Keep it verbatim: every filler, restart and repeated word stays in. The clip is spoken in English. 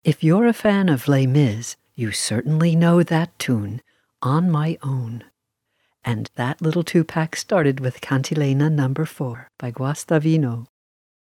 If you're a fan of Les Mis, you certainly know that tune, On My Own. And that little two-pack started with Cantilena number four by Guastavino.